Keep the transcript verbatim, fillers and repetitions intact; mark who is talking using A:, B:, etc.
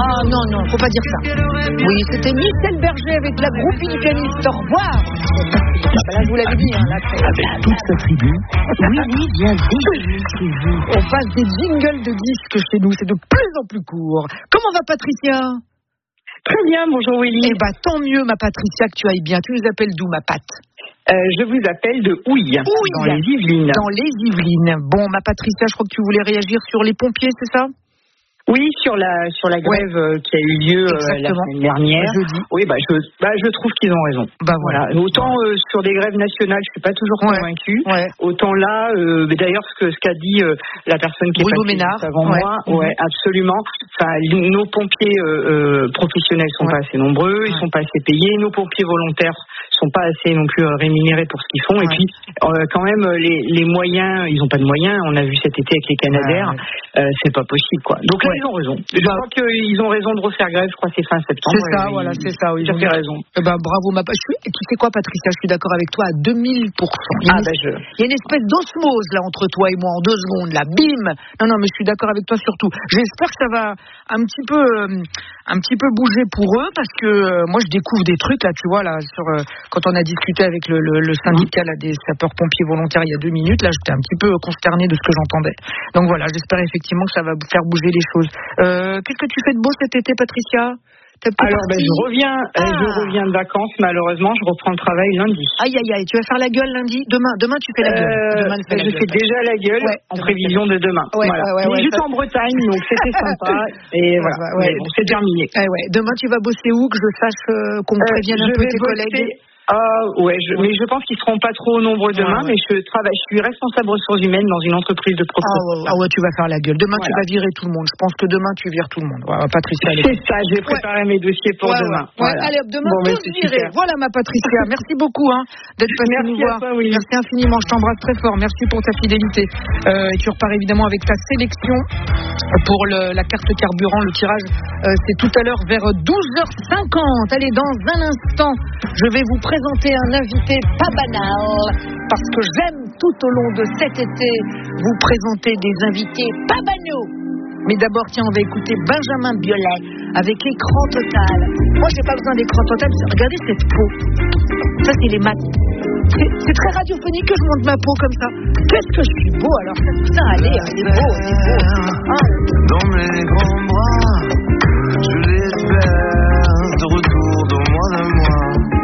A: Ah non, non, faut pas dire ça. Oui, c'était Michel Berger avec la groupie du pianiste. Au revoir. Ah bah là, je vous l'avais dit. Hein, là,
B: avec toute sa tribu, Willy vient déjeuner chez vous.
A: On passe des jingles de disques chez nous, c'est de plus en plus court. Comment va Patricia ?
C: Très bien, bonjour Willy.
A: Eh bah tant mieux ma Patricia que tu ailles bien. Tu nous appelles d'où ma Pat ?
C: Euh, je vous appelle de Houille,
A: Houille,
C: dans les Yvelines.
A: Dans les Yvelines. Bon, ma Patricia, je crois que tu voulais réagir sur les pompiers, c'est ça ?
C: Oui, sur la sur la grève ouais. qui a eu lieu euh, la semaine dernière.
A: Jeudi.
C: Oui, bah je bah je trouve qu'ils ont raison.
A: Bah voilà.
C: voilà. Autant euh, sur des grèves nationales, je suis pas toujours ouais. convaincue. Ouais. Autant là, euh, d'ailleurs ce que ce qu'a dit euh, la personne qui
A: Bruno
C: est
A: Ménard
C: avant ouais. moi, mmh. ouais, absolument. Enfin, nos pompiers euh, euh, professionnels sont ouais. pas assez nombreux, ils ouais. sont pas assez payés. Nos pompiers volontaires sont pas assez non plus rémunérés pour ce qu'ils font. Ouais. Et puis euh, quand même les les moyens, ils ont pas de moyens. On a vu cet été avec les Canadaires, ouais. euh, c'est pas possible quoi. Donc là ouais. ils ont raison. Je bah, crois qu'ils ont raison de refaire grève, je crois que c'est fin septembre.
A: C'est ça, voilà, c'est ça. Oui,
C: tu as fait raison.
A: Eh ben, bravo, ma je suis, tu sais quoi, Patricia, je suis d'accord avec toi à deux mille pour cent. Il y a,
C: ah,
A: une,
C: ben je...
A: il y a une espèce d'osmose là entre toi et moi en deux secondes, là, bim. Non, non, mais je suis d'accord avec toi surtout. J'espère que ça va un petit peu, euh, un petit peu bouger pour eux parce que euh, moi je découvre des trucs là, tu vois là, sur euh, quand on a discuté avec le, le, le syndicat là, des sapeurs-pompiers volontaires il y a deux minutes, là, j'étais un petit peu consterné de ce que j'entendais. Donc voilà, j'espère effectivement que ça va faire bouger les choses. Euh, Qu'est-ce que tu fais de beau cet été, Patricia ?
C: Alors, ben, je reviens, ah. je reviens de vacances, malheureusement, je reprends le travail lundi.
A: Aïe, aïe, aïe, tu vas faire la gueule lundi ? Demain, demain tu fais la gueule.
C: Euh,
A: demain,
C: fais
A: la
C: je
A: gueule,
C: fais ouais. déjà la gueule ouais, en prévision de demain.
A: Ouais,
C: voilà.
A: ouais, ouais, ouais,
C: juste
A: ça...
C: en Bretagne, donc c'était sympa. Et voilà, ouais, bon, c'est terminé.
A: Ah ouais. Demain, tu vas bosser où ? Que je sache euh, qu'on euh, prévienne un peu tes
C: bosser...
A: collègues.
C: Ah ouais, je, mais je pense qu'ils seront pas trop nombreux demain. Ouais, ouais. Mais je travaille, je suis responsable ressources humaines dans une entreprise de propreté.
A: Ah ouais, ah ouais, tu vas faire la gueule. Demain, voilà. Tu vas virer tout le monde. Je pense que demain, tu vires tout le monde. Ouais, Patricia.
C: C'est ça. Je vais préparer ouais. mes dossiers pour
A: ouais,
C: demain.
A: Ouais. Voilà. Allez, demain, bon, tous virés. Voilà ma Patricia. Merci beaucoup hein, d'être passée nous voir.
C: Toi, oui.
A: Merci infiniment. Je t'embrasse très fort. Merci pour ta fidélité. Euh, et tu repars évidemment avec ta sélection pour le, la carte carburant. Le tirage, euh, c'est tout à l'heure vers douze heures cinquante. Allez, dans un instant, je vais vous présenter un invité pas banal, parce que j'aime tout au long de cet été vous présenter des invités pas banaux. Mais d'abord, tiens, on va écouter Benjamin Biolay avec Écran Total. Moi, j'ai pas besoin d'écran total. Regardez cette peau. Ça, c'est les maths. C'est, c'est très radiophonique que je monte ma peau comme ça. Qu'est-ce que je suis beau alors. Putain, allez, c'est beau, c'est beau. Ah.
D: Dans mes grands bras, je l'espère.